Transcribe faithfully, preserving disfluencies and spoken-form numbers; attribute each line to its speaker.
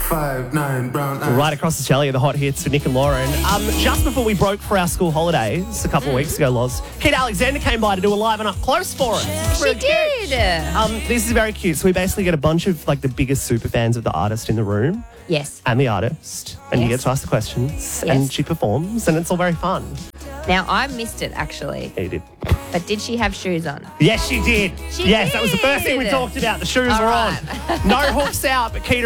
Speaker 1: Five, nine, brown eyes.
Speaker 2: Right across Australia, the hot hits with Nick and Lauren. Um, just before we broke for our school holidays a couple of weeks ago, Loz, Kate Alexander came by to do a live and up close for us.
Speaker 3: She did.
Speaker 2: Um, this is very cute. So we basically get a bunch of like the biggest super fans of the artist in the room
Speaker 3: Yes.
Speaker 2: and the artist, and you
Speaker 3: Yes.
Speaker 2: get to ask the questions,
Speaker 3: Yes.
Speaker 2: and she performs, and it's all very fun.
Speaker 3: Now, I missed it, actually.
Speaker 2: Yeah, you did.
Speaker 3: But did she have shoes on?
Speaker 2: Yes, she did.
Speaker 3: She
Speaker 2: yes, that was the first thing we
Speaker 3: did.
Speaker 2: talked about. The shoes
Speaker 3: All
Speaker 2: were
Speaker 3: right.
Speaker 2: on. No hooks out, but Keita